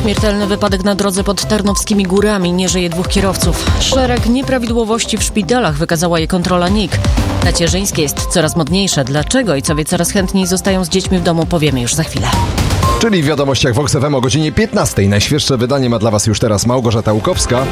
Śmiertelny wypadek na drodze pod Tarnowskimi Górami. Nie żyje 2 kierowców. Szereg nieprawidłowości w szpitalach wykazała je kontrola NIK. Tacierzyńskie jest coraz modniejsze. Dlaczego i co wie, coraz chętniej zostają z dziećmi w domu, powiemy już za chwilę. Czyli w wiadomościach Vox FM o godzinie 15. Najświeższe wydanie ma dla Was już teraz Małgorzata Łukowska.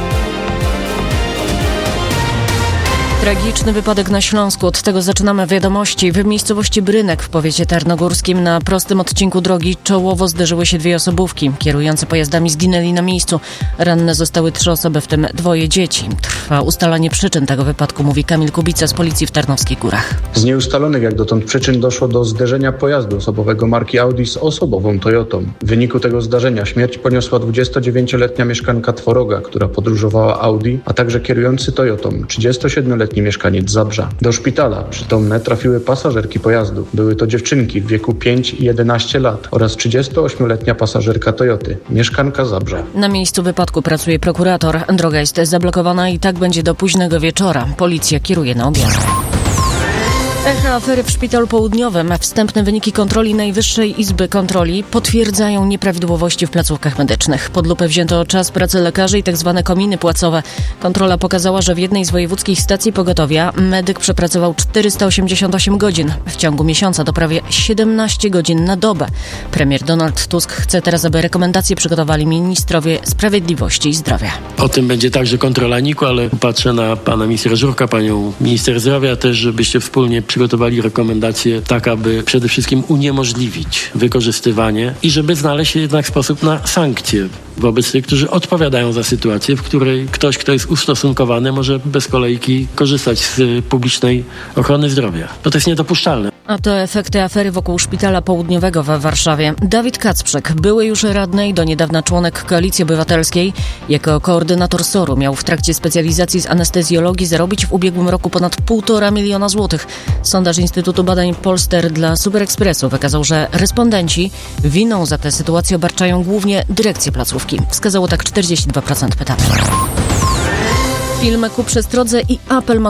Tragiczny wypadek na Śląsku. Od tego zaczynamy wiadomości. W miejscowości Brynek w powiecie tarnogórskim na prostym odcinku drogi czołowo zderzyły się 2 osobówki. Kierujący pojazdami zginęli na miejscu. Ranne zostały 3 osoby, w tym 2 dzieci. Trwa ustalanie przyczyn tego wypadku, mówi Kamil Kubica z policji w Tarnowskich Górach. Z nieustalonych jak dotąd przyczyn doszło do zderzenia pojazdu osobowego marki Audi z osobową Toyotą. W wyniku tego zdarzenia śmierć poniosła 29-letnia mieszkanka Tworoga, która podróżowała Audi, a także kierujący Toyotą, 37-letni mieszkaniec Zabrza. Do szpitala przytomne trafiły pasażerki pojazdu. Były to dziewczynki w wieku 5 i 11 lat oraz 38-letnia pasażerka Toyoty, mieszkanka Zabrza. Na miejscu wypadku pracuje prokurator. Droga jest zablokowana i tak będzie do późnego wieczora. Policja kieruje na objazd. Echa afery w Szpitalu Południowym. Wstępne wyniki kontroli Najwyższej Izby Kontroli potwierdzają nieprawidłowości w placówkach medycznych. Pod lupę wzięto czas pracy lekarzy i tzw. kominy płacowe. Kontrola pokazała, że w jednej z wojewódzkich stacji pogotowia medyk przepracował 488 godzin. W ciągu miesiąca to prawie 17 godzin na dobę. Premier Donald Tusk chce teraz, aby rekomendacje przygotowali ministrowie Sprawiedliwości i Zdrowia. O tym będzie także kontrola NIK-u, ale patrzę na pana ministra Żurka, panią minister zdrowia też, żebyście wspólnie przygotowali rekomendacje tak, aby przede wszystkim uniemożliwić wykorzystywanie i żeby znaleźć jednak sposób na sankcje wobec tych, którzy odpowiadają za sytuację, w której ktoś, kto jest ustosunkowany, może bez kolejki korzystać z publicznej ochrony zdrowia. To jest niedopuszczalne. A to efekty afery wokół Szpitala Południowego we Warszawie. Dawid Kacprzyk, były już radny i do niedawna członek Koalicji Obywatelskiej, jako koordynator SOR-u miał w trakcie specjalizacji z anestezjologii zarobić w ubiegłym roku ponad 1,5 miliona złotych. Sondaż Instytutu Badań Polster dla Superekspresu wykazał, że respondenci winą za tę sytuację obarczają głównie dyrekcję placówki. Wskazało tak 42% pytanych. Film ku przestrodze i apel